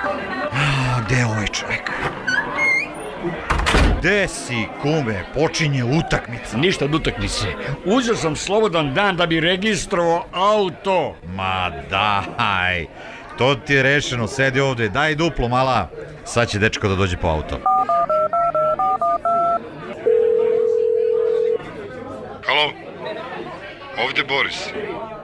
Gde je ovaj čovjek? Gde si, kume? Počinje utakmica. Ništa od utakmice. Uzeo sam slobodan dan da bi registrovao auto. Ma daj, to ti je rešeno, sedi ovde, daj duplo mala. Sad će dečko da dođe po auto. Halo, ovde Boris.